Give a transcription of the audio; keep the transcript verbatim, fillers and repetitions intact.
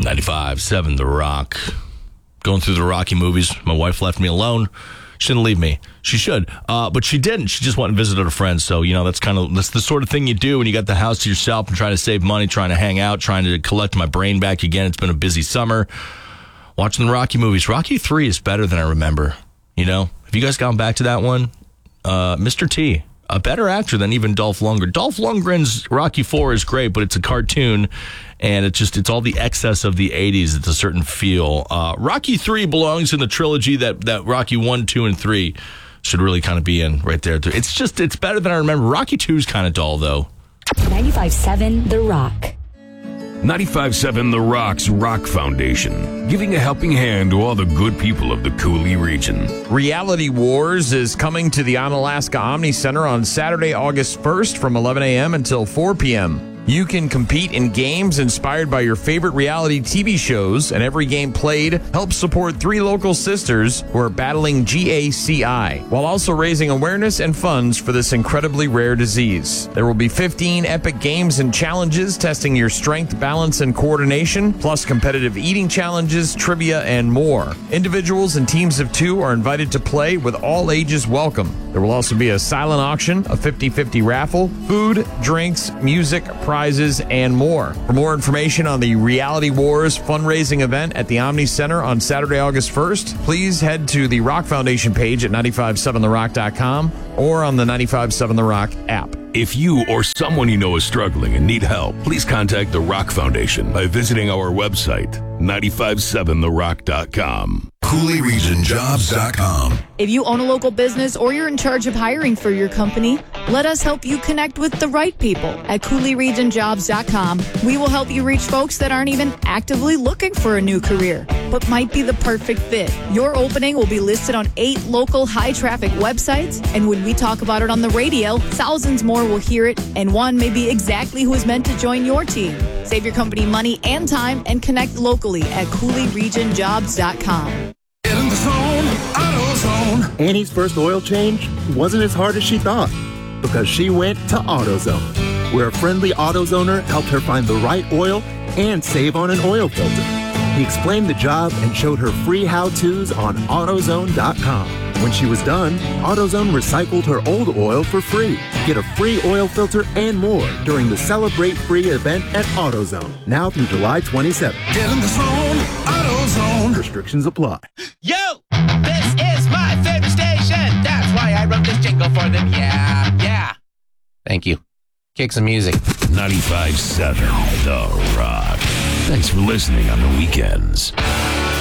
ninety-five seven The Rock. Going through the Rocky movies. My wife left me alone. She didn't leave me. She should. Uh, but she didn't. She just went and visited a friend. So, you know, that's kind of that's the sort of thing you do when you got the house to yourself and trying to save money, trying to hang out, trying to collect my brain back again. It's been a busy summer. Watching the Rocky movies. Rocky three is better than I remember. You know? Have you guys gone back to that one? Uh, Mister T. A better actor than even Dolph Lundgren. Dolph Lundgren's Rocky four is great, but it's a cartoon, and it's just it's all the excess of the eighties. It's a certain feel. Uh, Rocky three belongs in the trilogy that, that Rocky one, two, and three should really kind of be in right there. It's just, it's better than I remember. Rocky two is kind of dull, though. ninety-five seven The Rock. ninety-five seven The Rock's Rock Foundation, giving a helping hand to all the good people of the Cooley region. Reality Wars is coming to the Onalaska Omni Center on Saturday, August first from eleven a.m. until four p.m. You can compete in games inspired by your favorite reality T V shows, and every game played helps support three local sisters who are battling G A C I, while also raising awareness and funds for this incredibly rare disease. There will be fifteen epic games and challenges testing your strength, balance, and coordination, plus competitive eating challenges, trivia, and more. Individuals and teams of two are invited to play, with all ages welcome. There will also be a silent auction, a fifty-fifty raffle, food, drinks, music, prizes, and more. For more information on the Reality Wars fundraising event at the Omni Center on Saturday, August first, please head to the Rock Foundation page at nine five seven the rock dot com or on the ninety-five seven The Rock app. If you or someone you know is struggling and need help, please contact the Rock Foundation by visiting our website, nine five seven the rock dot com. Cooley Region Jobs dot com. If you own a local business or you're in charge of hiring for your company, let us help you connect with the right people at Cooley Region Jobs dot com. We will help you reach folks that aren't even actively looking for a new career, but might be the perfect fit. Your opening will be listed on eight local high-traffic websites, and when we talk about it on the radio, thousands more will hear it, and one may be exactly who is meant to join your team. Save your company money and time and connect locally at Cooley Region Jobs dot com. Get in the zone, AutoZone. Annie's first oil change wasn't as hard as she thought because she went to AutoZone, where a friendly AutoZoner helped her find the right oil and save on an oil filter. He explained the job and showed her free how-tos on AutoZone dot com. When she was done, AutoZone recycled her old oil for free. Get a free oil filter and more during the Celebrate Free event at AutoZone, now through July twenty-seventh. Get in the zone, AutoZone. Restrictions apply. Yo, this is my favorite station. That's why I wrote this jingle for them. Yeah, yeah. Thank you. Kick some music. ninety-five seven The Rock. Thanks for listening on the weekends.